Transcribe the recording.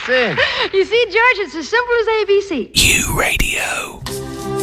That's it. You see, George, it's as simple as ABC. U Radio.